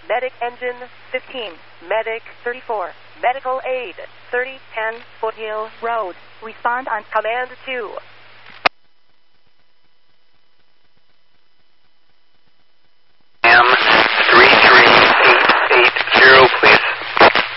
Medic Engine 15. Medic 34. Medical Aid 3010 Foothill Road. Respond on Command 2.